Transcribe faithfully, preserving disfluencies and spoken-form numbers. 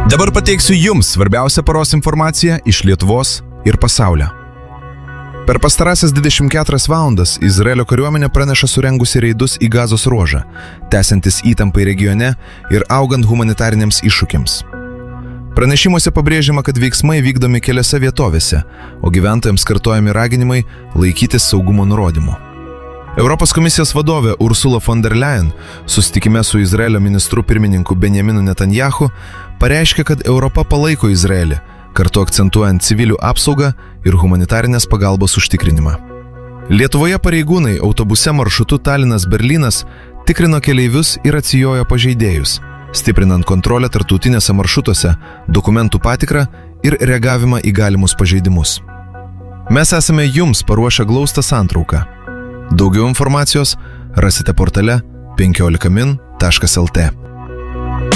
Dabar pateiksiu jums svarbiausią paros informaciją iš Lietuvos ir pasaulio. Per pastarąsias dvidešimt keturias valandas Izraelio kariuomenė praneša surengusi reidus į Gazos ruožą, tęsiantis įtampai regione ir augant humanitariniams iššūkiams. Pranešimuose pabrėžiama, kad veiksmai vykdomi keliose vietovėse, o gyventojams kartojami raginimai laikytis saugumo nurodymų. Europos komisijos vadovė Ursula von der Leyen susitikime su Izraelio ministru pirmininku Benjaminu Netanjahu pareiškė, kad Europa palaiko Izraelį, kartu akcentuojant civilių apsaugą ir humanitarinės pagalbos užtikrinimą. Lietuvoje pareigūnai autobuse maršrutu Talinas-Berlynas tikrino keleivius ir atsijojo pažeidėjus, stiprinant kontrolę tarptautinėse maršrutuose, dokumentų patikrą ir reagavimą į galimus pažeidimus. Mes esame jums paruošę glaustą santrauką. Daugiau informacijos rasite portale penkiolika min taškas el te.